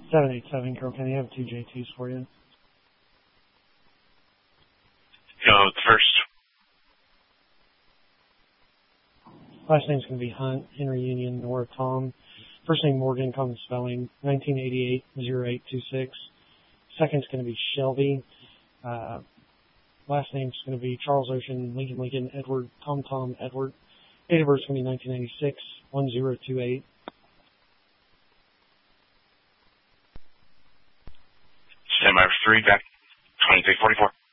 787, Carroll County. I have 2 J2s for you. Go the first. Last name's going to be Hunt, Henry Union, Nora Tom. First name Morgan, common spelling, 1988-0826. Second's going to be Shelby. Last name's going to be Charles Ocean, Lincoln, Edward, Tom, Edward. Date of birth is going to be 1996-1028. Stand by for 3, back 2344.